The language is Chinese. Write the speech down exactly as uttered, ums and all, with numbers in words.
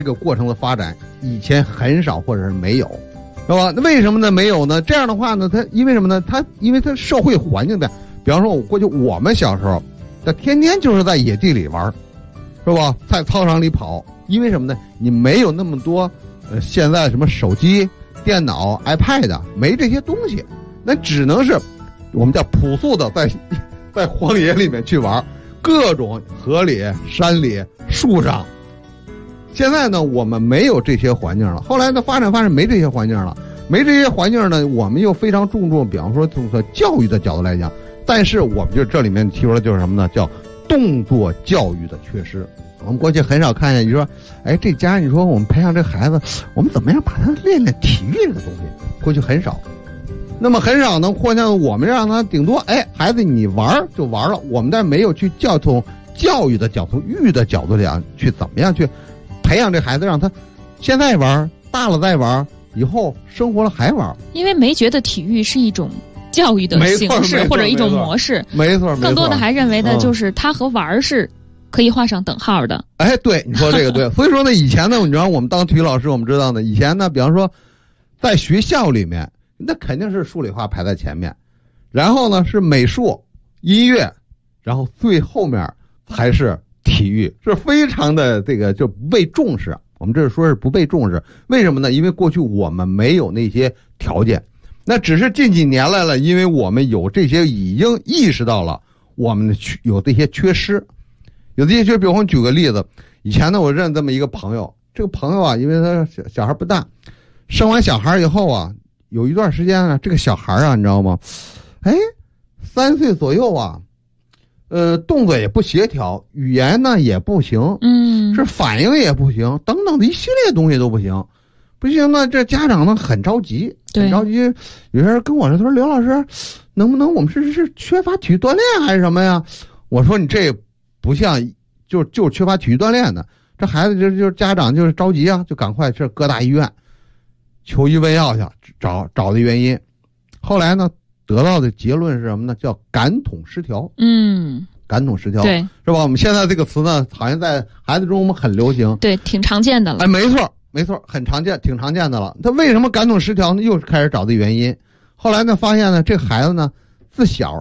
这个过程的发展以前很少或者是没有，是吧？那为什么呢？没有呢？这样的话呢，它因为什么呢？它因为它社会环境的，比方说我过去我们小时候，它天天就是在野地里玩，是吧？在操场里跑，因为什么呢？你没有那么多呃现在什么手机、电脑、iPad， 没这些东西，那只能是我们叫朴素的在在荒野里面去玩，各种河里、山里、树上。现在呢，我们没有这些环境了。后来呢，发展发展没这些环境了，没这些环境呢，我们又非常注重，比方说从教育的角度来讲，但是我们就这里面提出来就是什么呢？叫动作教育的缺失。我们过去很少看见，你说，哎，这家你说我们培养这孩子，我们怎么样把他练练体育这个东西？过去很少。那么很少呢，或像我们让他顶多，哎，孩子你玩就玩了，我们但没有去教从教育的角度、育的角度讲，去怎么样去培养这孩子，让他现在玩，大了再玩，以后生活了还玩。 因为没觉得体育是一种教育的形式或者一种模式， 没错， 更多的还认为的就是它和玩是可以画上等号的。 哎，对，你说这个对。所以说呢，以前呢，你知道我们当体育老师，我们知道呢，以前呢，比方说在学校里面，那肯定是数理化排在前面，然后呢是美术、音乐，然后最后面才是体育，是非常的这个就不被重视。我们这是说是不被重视，为什么呢？因为过去我们没有那些条件，那只是近几年来了，因为我们有这些，已经意识到了我们有这些缺失，有这些缺失。比如我举个例子，以前呢我认这么一个朋友，这个朋友啊，因为他小小孩不大，生完小孩以后啊，有一段时间啊，这个小孩啊，你知道吗？哎，三岁左右啊。呃，动作也不协调，语言呢也不行， 嗯， 是反应也不行，等等的一系列东西都不行，不行呢，这家长呢很着急，很着急。有些人跟我说，他说刘老师，能不能我们是是缺乏体育锻炼还是什么呀？我说你这不像，就就缺乏体育锻炼的，这孩子就就家长就是着急啊，就赶快去各大医院求医问药去找找的原因。后来呢？得到的结论是什么呢？叫感统失调。 嗯， 感统失调， 对， 是吧？我们现在这个词呢，好像在孩子中我们很流行， 对，挺常见的了。 哎，没错，没错，很常见，挺常见的了。他为什么感统失调呢？又是开始找的原因。后来呢，发现呢，这孩子呢，自小